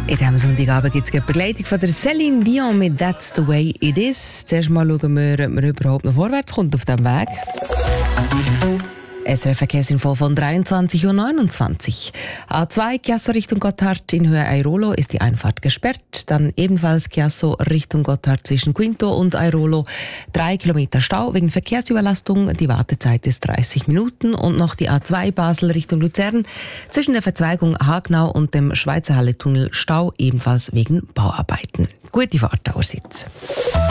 In diesem Sonntagabend gibt es die Begleitung von der Céline Dion mit «That's the way it is». Zuerst mal schauen wir, ob man überhaupt noch vorwärts kommt auf diesem Weg. SRF-Verkehrsinfo von 23.29 Uhr. A2 Chiasso Richtung Gotthard in Höhe Airolo ist die Einfahrt gesperrt. Dann ebenfalls Chiasso Richtung Gotthard zwischen Quinto und Airolo. 3 Kilometer Stau wegen Verkehrsüberlastung. Die Wartezeit ist 30 Minuten. Und noch die A2 Basel Richtung Luzern zwischen der Verzweigung Hagnau und dem Schweizer Halle-Tunnel Stau, ebenfalls wegen Bauarbeiten. Gute Fahrt allerseits.